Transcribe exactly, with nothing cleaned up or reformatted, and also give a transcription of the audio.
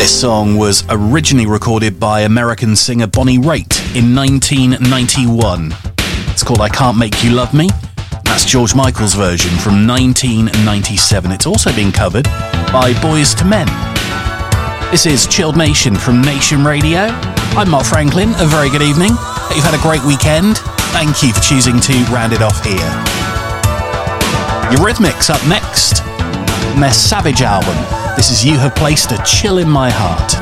This song was originally recorded by American singer Bonnie Raitt in nineteen ninety-one. It's called I Can't Make You Love Me. That's George Michael's version from nineteen ninety-seven. It's also been covered by Boyz two Men. This is Chilled Nation from Nation Radio. I'm Mark Franklin. A very good evening. Hope you've had a great weekend. Thank you for choosing to round it off here. Eurythmics up next. From their Savage album. This is You Have Placed a Chill in My Heart.